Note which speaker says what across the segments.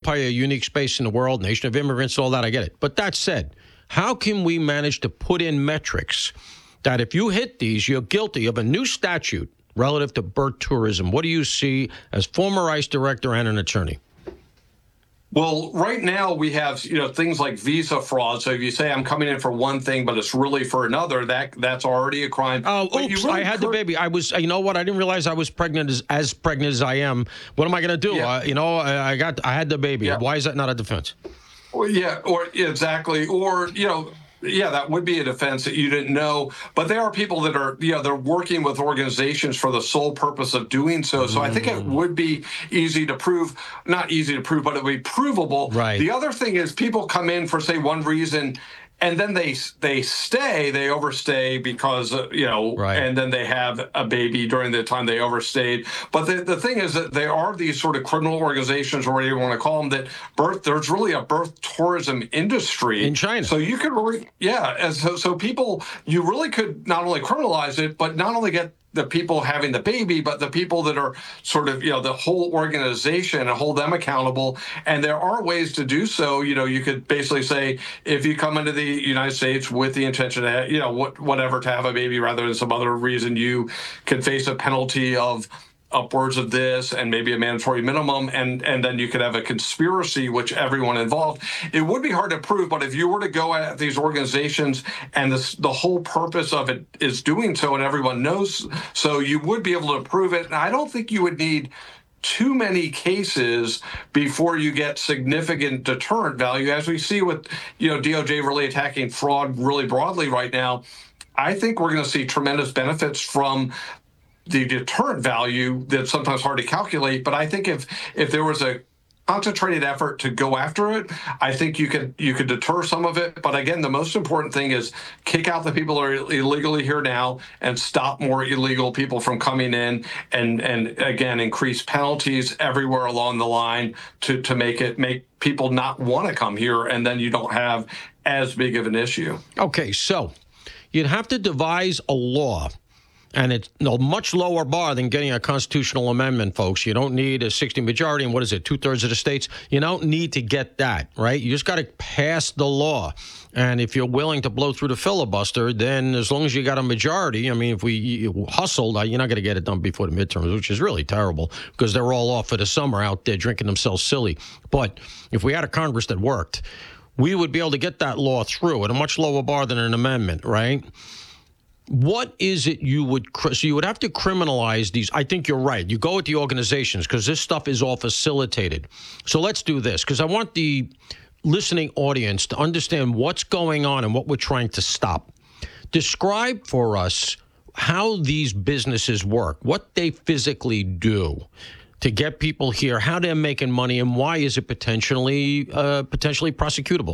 Speaker 1: occupy a unique space in the world, nation of immigrants, all that, I get it. But that said, how can we manage to put in metrics that if you hit these, you're guilty of a new statute relative to birth tourism? What do you see as former ICE director and an attorney?
Speaker 2: Well, right now we have, things like visa fraud. So if you say I'm coming in for one thing, but it's really for another, that's already a crime.
Speaker 1: Oh, oops, really I had the baby. I was, you know what? I didn't realize I was pregnant as pregnant as I am. What am I going to do?
Speaker 2: Yeah.
Speaker 1: I had the baby. Yeah. Why is that not a defense?
Speaker 2: Well, yeah, or exactly. Or, yeah, that would be a defense that you didn't know. But there are people that are, they're working with organizations for the sole purpose of doing so. So I think it would be easy to prove, not easy to prove, but it would be provable.
Speaker 1: Right.
Speaker 2: The other thing is people come in for, say, one reason, and then they overstay because,
Speaker 1: right.
Speaker 2: And then they have a baby during the time they overstayed. But the thing is that there are these sort of criminal organizations, or whatever you want to call them, there's really a birth tourism industry.
Speaker 1: In China.
Speaker 2: So you could really, so people, you really could not only criminalize it, but not only get the people having the baby, but the people that are sort of, the whole organization, and hold them accountable. And there are ways to do so. You could basically say, if you come into the United States with the intention to, whatever, to have a baby rather than some other reason, you can face a penalty of upwards of this and maybe a mandatory minimum, and then you could have a conspiracy, which everyone involved. It would be hard to prove, but if you were to go at these organizations and the whole purpose of it is doing so, and everyone knows so, you would be able to prove it. And I don't think you would need too many cases before you get significant deterrent value, as we see with DOJ really attacking fraud really broadly right now. I think we're going to see tremendous benefits from the deterrent value that's sometimes hard to calculate. But I think if there was a concentrated effort to go after it, I think you could deter some of it. But again, the most important thing is kick out the people who are illegally here now and stop more illegal people from coming in, and again, increase penalties everywhere along the line to make people not want to come here, and then you don't have as big of an issue.
Speaker 1: Okay, so you'd have to devise a law. And it's a much lower bar than getting a constitutional amendment, folks. You don't need a 60 majority, and what is it, 2/3 of the states? You don't need to get that, right? You just got to pass the law. And if you're willing to blow through the filibuster, then as long as you got a majority, I mean, if we hustled, you're not going to get it done before the midterms, which is really terrible because they're all off for the summer out there drinking themselves silly. But if we had a Congress that worked, we would be able to get that law through at a much lower bar than an amendment, right? What is it so you would have to criminalize these? I think you're right. You go with the organizations because this stuff is all facilitated. So let's do this, because I want the listening audience to understand what's going on and what we're trying to stop. Describe for us how these businesses work, what they physically do to get people here, how they're making money, and why is it potentially prosecutable?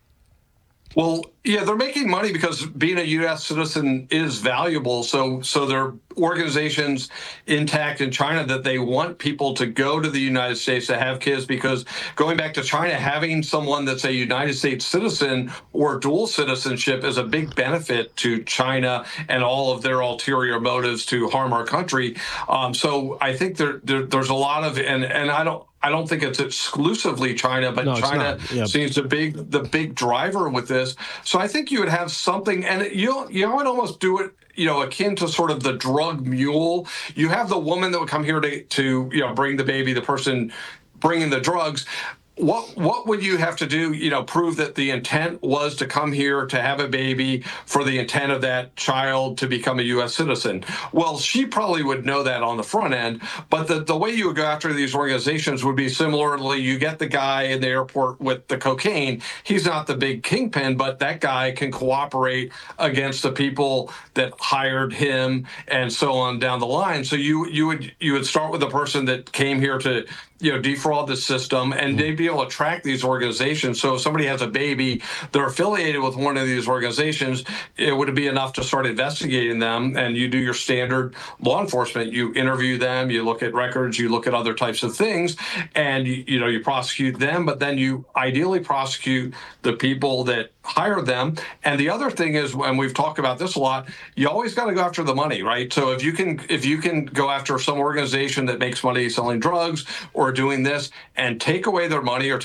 Speaker 2: Well, yeah, they're making money because being a U.S. citizen is valuable. So there are organizations intact in China that they want people to go to the United States to have kids, because going back to China, having someone that's a United States citizen or dual citizenship is a big benefit to China and all of their ulterior motives to harm our country. So I think there's a lot of, and I don't think it's exclusively China, but no, China seems to be the big driver with this. So I think you would have something, and you would almost do it, akin to sort of the drug mule. You have the woman that would come here to bring the baby, the person bringing the drugs. What would you have to do, prove that the intent was to come here to have a baby for the intent of that child to become a U.S. citizen? Well, she probably would know that on the front end, but the way you would go after these organizations would be similarly, you get the guy in the airport with the cocaine. He's not the big kingpin, but that guy can cooperate against the people that hired him and so on down the line. So you would start with the person that came here to defraud the system, and they'd be able to track these organizations. So if somebody has a baby, they're affiliated with one of these organizations, it would be enough to start investigating them, and you do your standard law enforcement. You interview them, you look at records, you look at other types of things, and you prosecute them, but then you ideally prosecute the people that hired them. And the other thing is, and we've talked about this a lot, you always got to go after the money, right? So if you can go after some organization that makes money selling drugs or doing this and take away their money or